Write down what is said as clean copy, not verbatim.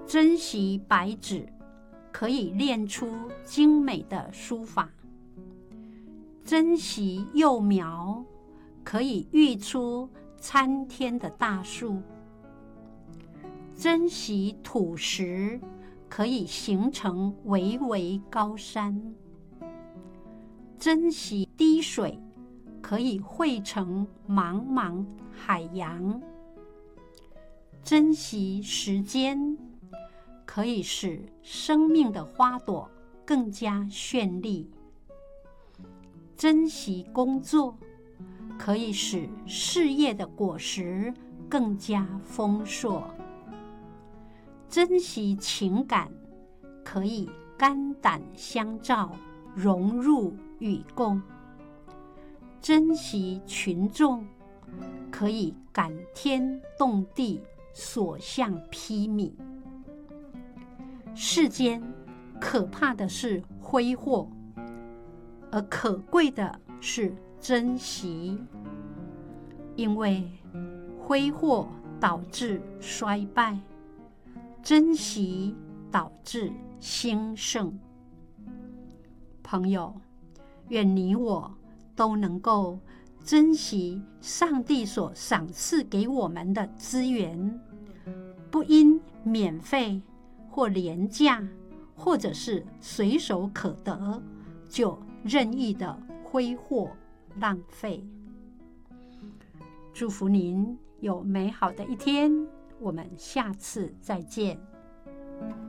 珍惜白纸，可以练出精美的书法；珍惜幼苗，可以育出参天的大树；珍惜土石，可以形成巍巍高山；珍惜滴水，可以汇成茫茫海洋；珍惜时间，可以使生命的花朵更加绚丽；珍惜工作，可以使事业的果实更加丰硕；珍惜情感，可以肝胆相照，融入与共；珍惜群众，可以感天动地，所向披靡。世间可怕的是挥霍，而可贵的是珍惜。因为挥霍导致衰败，珍惜导致兴盛。朋友，愿你我都能够珍惜上帝所赏赐给我们的资源，不因免费或廉价，或者是随手可得，就任意的挥霍浪费。祝福您有美好的一天，我们下次再见。